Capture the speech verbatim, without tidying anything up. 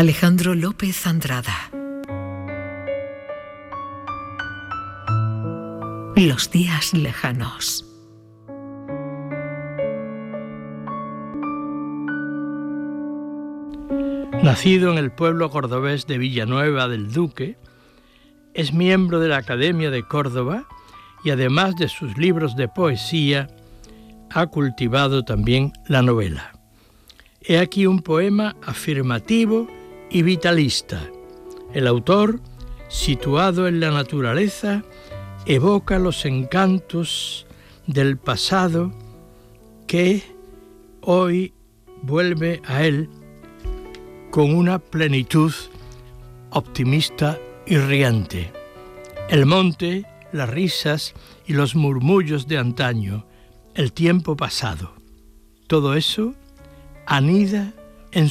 Alejandro López Andrada. Los días lejanos. Nacido en el pueblo cordobés de Villanueva del Duque, es miembro de la Academia de Córdoba y además de sus libros de poesía, ha cultivado también la novela. He aquí un poema afirmativo y vitalista. El autor, situado en la naturaleza, evoca los encantos del pasado que hoy vuelve a él con una plenitud optimista y riente. El monte, las risas y los murmullos de antaño, el tiempo pasado, todo eso anida